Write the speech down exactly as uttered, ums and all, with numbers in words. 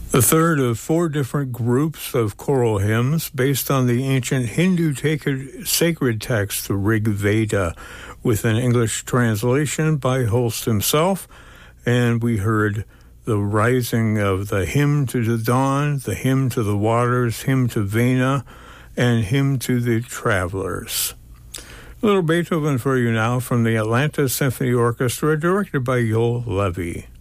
The third of four different groups of choral hymns based on the ancient Hindu sacred text, the Rig Veda, with an English translation by Holst himself. And we heard the rising of the hymn to the dawn, the hymn to the waters, hymn to Vena, and hymn to the travelers. A little Beethoven for you now from the Atlanta Symphony Orchestra, directed by Joel Levy.